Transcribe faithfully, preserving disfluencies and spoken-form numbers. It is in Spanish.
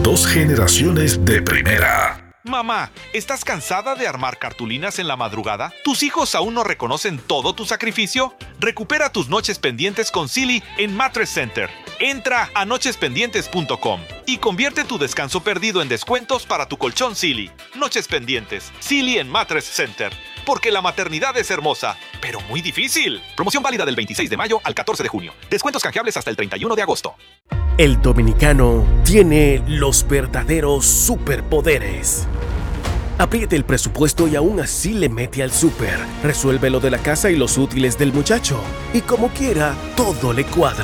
Dos generaciones de primera. Mamá, ¿estás cansada de armar cartulinas en la madrugada? ¿Tus hijos aún no reconocen todo tu sacrificio? Recupera tus noches pendientes con Sealy en Mattress Center. Entra a noches pendientes punto com y convierte tu descanso perdido en descuentos para tu colchón Sealy. Noches pendientes, Sealy en Mattress Center. Porque la maternidad es hermosa, pero muy difícil. Promoción válida del veintiséis de mayo al catorce de junio. Descuentos canjeables hasta el treinta y uno de agosto. El dominicano tiene los verdaderos superpoderes. Apriete el presupuesto y aún así le mete al súper. Resuelve lo de la casa y los útiles del muchacho. Y como quiera, todo le cuadra.